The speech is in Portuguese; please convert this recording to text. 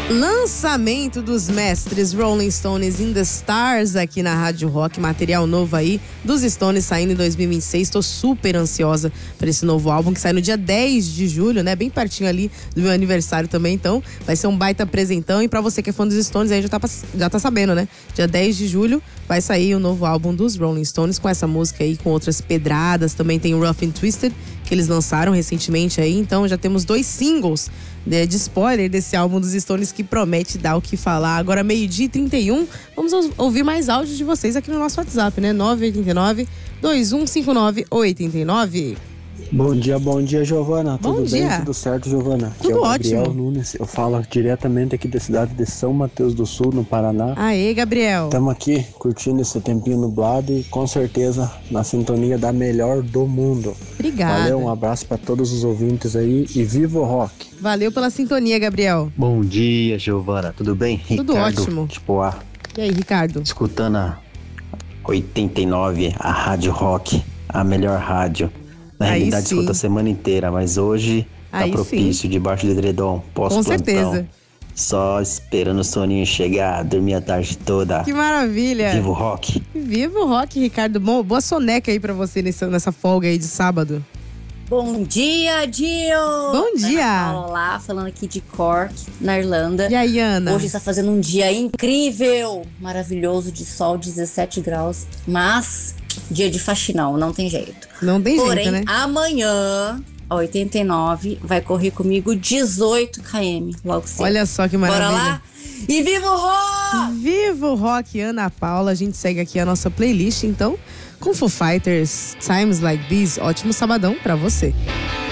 Lançamento dos mestres Rolling Stones in the Stars aqui na Rádio Rock, material novo aí dos Stones saindo em 2026. Tô super ansiosa para esse novo álbum que sai no dia 10 de julho, né? Bem pertinho ali do meu aniversário também, então vai ser um baita presentão. E pra você que é fã dos Stones aí já tá sabendo, né? Dia 10 de julho vai sair o novo álbum dos Rolling Stones com essa música aí, com outras pedradas. Também tem o Rough and Twisted, que eles lançaram recentemente aí, então já temos 2 singles de spoiler desse álbum dos Stones que promete dar o que falar. Agora 12h31, vamos ouvir mais áudios de vocês aqui no nosso WhatsApp, né? 989-2159-89. Bom dia, Giovana. Bom tudo dia. bem? Tudo certo, Giovana? Tudo aqui é o Gabriel ótimo. Nunes. Eu falo diretamente aqui da cidade de São Mateus do Sul, no Paraná. Aê, Gabriel. Estamos aqui curtindo esse tempinho nublado e com certeza na sintonia da melhor do mundo. Obrigada. Valeu, um abraço para todos os ouvintes aí e viva o rock! Valeu pela sintonia, Gabriel. Bom dia, Giovana. Tudo bem? Tudo Ricardo, ótimo. Tipo A, E aí, Ricardo? escutando a 89, a Rádio Rock, a melhor rádio. Na Aí realidade, sim. escuta a semana inteira, mas hoje tá Aí propício, sim. debaixo do edredom, Com pós-plantão. certeza. Só esperando o soninho chegar, dormir a tarde toda. Que maravilha. Viva o rock! Viva o rock, Ricardo. Bom, boa soneca aí pra você nessa folga aí de sábado. Bom dia, Dio! Bom dia! Ana Paula lá, falando aqui de Cork, na Irlanda. E aí, Ana? Hoje está fazendo um dia incrível, maravilhoso, de sol, 17 graus. Mas, dia de faxinão, não tem jeito. Não tem Porém, jeito, né? amanhã, a 89, vai correr comigo 18 km, logo cedo. Olha só que maravilha. Bora lá? E viva o rock! Viva o rock, Ana Paula. A gente segue aqui a nossa playlist, então, com Foo Fighters, Times Like This. Ótimo sabadão pra você.